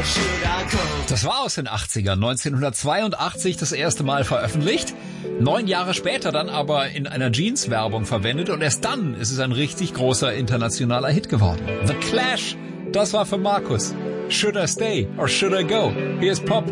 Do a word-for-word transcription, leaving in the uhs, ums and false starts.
Das war aus den achtzigern, neunzehnhundertzweiundachtzig das erste Mal veröffentlicht. Neun Jahre später dann aber in einer Jeans-Werbung verwendet und erst dann ist es ein richtig großer internationaler Hit geworden. The Clash, das war für Markus. Should I stay or should I go? Here's Pop.